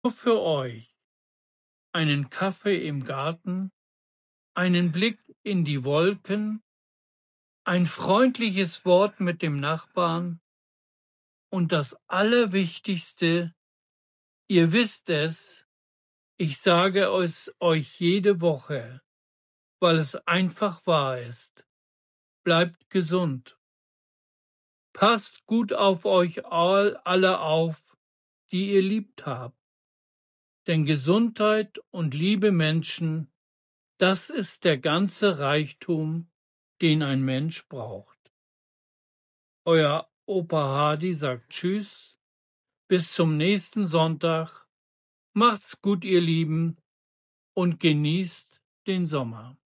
Nur für euch einen Kaffee im Garten, einen Blick in die Wolken, ein freundliches Wort mit dem Nachbarn und das Allerwichtigste, ihr wisst es, ich sage es euch jede Woche, weil es einfach wahr ist. Bleibt gesund. Passt gut auf euch alle auf, die ihr liebt habt. Denn Gesundheit und liebe Menschen, das ist der ganze Reichtum, den ein Mensch braucht. Euer Opa Hardy sagt Tschüss, bis zum nächsten Sonntag. Macht's gut, ihr Lieben, und genießt den Sommer.